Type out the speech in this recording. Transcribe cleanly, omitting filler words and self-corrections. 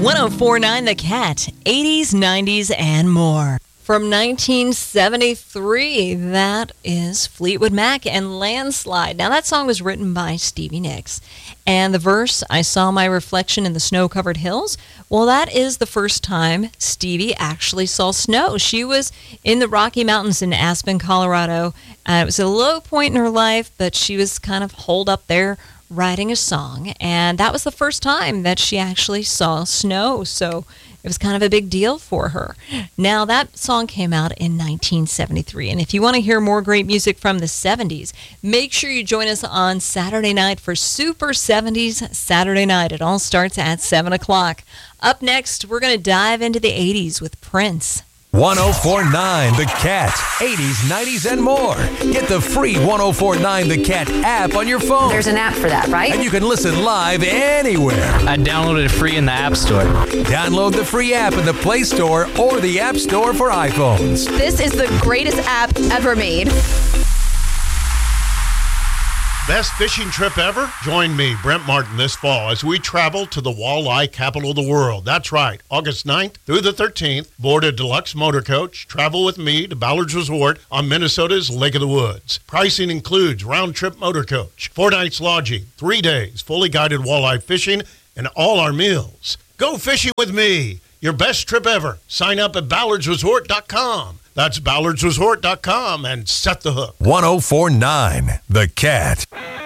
1049 The Cat, 80s, 90s, and more. From 1973, that is Fleetwood Mac and Landslide. Now, that song was written by Stevie Nicks. And the verse, I saw my reflection in the snow-covered hills, well, that is the first time Stevie actually saw snow. She was in the Rocky Mountains in Aspen, Colorado. It was a low point in her life, but she was kind of holed up there writing a song. And that was the first time that she actually saw snow. So it was kind of a big deal for her. Now, that song came out in 1973. And if you want to hear more great music from the 70s, make sure you join us on Saturday night for Super 70s Saturday Night. It all starts at 7 o'clock. Up next, we're going to dive into the 80s with Prince. 1049 The Cat, 80s, 90s, and more. Get the free 1049 The Cat app on your phone. There's an app for that, right? And you can listen live anywhere. I downloaded it free in the App Store. Download the free app in the Play Store or the App Store for iPhones. This is the greatest app ever made. Best fishing trip ever? Join me, Brent Martin, this fall as we travel to the walleye capital of the world. That's right, August 9th through the 13th. Board a deluxe motor coach. Travel with me to Ballard's Resort on Minnesota's Lake of the Woods. Pricing includes round-trip motor coach, 4 nights lodging, 3 days, fully guided walleye fishing, and all our meals. Go fishing with me. Your best trip ever. Sign up at ballardsresort.com. That's ballardsresort.com and set the hook. 1049 The Cat.